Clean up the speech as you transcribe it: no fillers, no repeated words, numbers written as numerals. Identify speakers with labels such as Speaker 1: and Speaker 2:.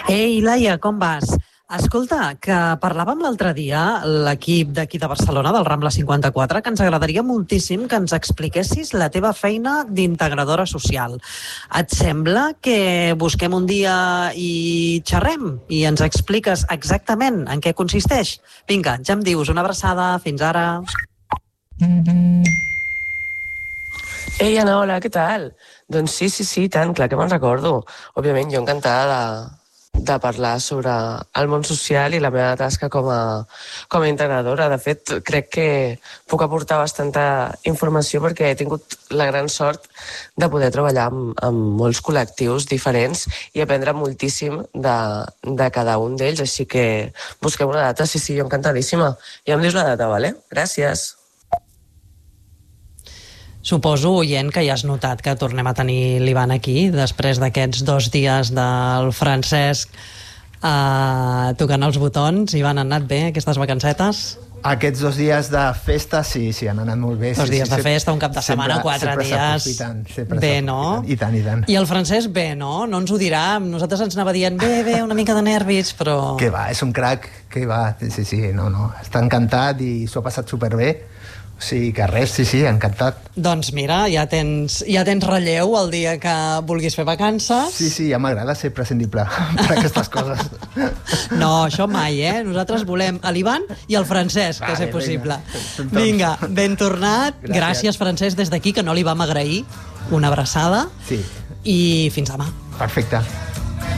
Speaker 1: Ei, Laia, com vas? Escolta, que parlàvem l'altre dia, l'equip d'aquí de Barcelona, del Rambla 54, que ens agradaria moltíssim que ens expliquessis la teva feina d'integradora social. Et sembla que busquem un dia i xerrem i ens expliques exactament en què consisteix? Vinga, ja em dius, una abraçada, fins ara.
Speaker 2: Ei, Anna, hola, què tal? Doncs sí, tant, clar que me'n recordo. Òbviament, jo encantada de parlar sobre el món social i la meva tasca com a integradora. De fet, crec que puc aportar bastanta informació perquè he tingut la gran sort de poder treballar amb molts col·lectius diferents i aprendre moltíssim de cada un d'ells. Així que busquem una data. Sí, jo encantadíssima. Ja em dius la data, vale? Gràcies.
Speaker 1: Suposo, oient, que ja has notat que tornem a tenir l'Ivan aquí després d'aquests 2 dies del Francesc tocant els botons. Ivan, han anat bé aquestes vacancetes?
Speaker 3: Aquests 2 dies de festa, sí, han anat molt bé.
Speaker 1: 2 dies de festa, un cap de setmana, 4 dies. Bé, no?
Speaker 3: I tant.
Speaker 1: I el Francesc, bé, no? No ens ho dirà. Nosaltres ens anava dient, bé, una mica de nervis, però...
Speaker 3: Que va, és un crac, que va. Sí, no. Està encantat i s'ho ha passat superbé. O sigui que res, sí, encantat.
Speaker 1: Doncs mira, ja tens relleu el dia que vulguis fer vacances.
Speaker 3: Sí, ja m'agrada ser prescindible per aquestes coses.
Speaker 1: No, això mai, Nosaltres volem l'Ivan i el Francesc, que és possible. Vinga, ben tornat. Gràcies, Francesc, des d'aquí, que no li vam agrair. Una abraçada.
Speaker 3: Sí.
Speaker 1: I fins demà.
Speaker 3: Perfecte.